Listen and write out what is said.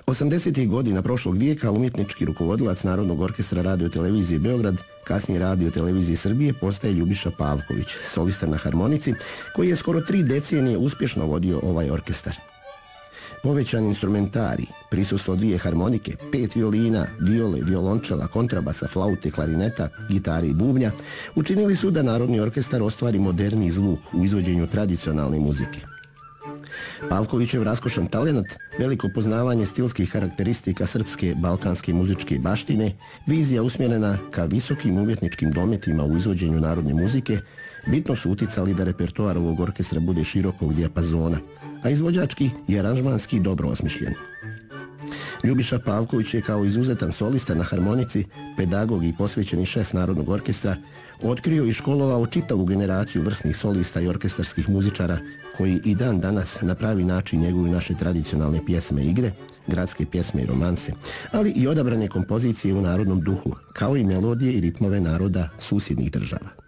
80. godina prošlog vijeka umjetnički rukovodilac Narodnog orkestra Radio televizije Beograd, kasnije Radio televizije Srbije, postaje Ljubiša Pavković, solista na harmonici, koji je skoro 3 decenije uspješno vodio ovaj orkestar. Povećan instrumentari, prisustvo 2 harmonike, 5 violina, viole, violončela, kontrabasa, flaute, klarineta, gitare i bubnja učinili su da Narodni orkestar ostvari moderniji zvuk u izvođenju tradicionalne muzike. Pavkovićev raskošan talenat, veliko poznavanje stilskih karakteristika srpske balkanske muzičke baštine, vizija usmjerena ka visokim umjetničkim dometima u izvođenju narodne muzike, bitno su uticali da repertoar ovog orkestra bude širokog dijapazona, a izvođački i aranžmanski dobro osmišljen. Ljubiša Pavković je kao izuzetan solista na harmonici, pedagog i posvećeni šef Narodnog orkestra, otkrio i školovao čitavu generaciju vrsnih solista i orkestarskih muzičara koji i dan danas na pravi način njeguju naše tradicionalne pjesme i igre, gradske pjesme i romanse, ali i odabrane kompozicije u narodnom duhu, kao i melodije i ritmove naroda susjednih država.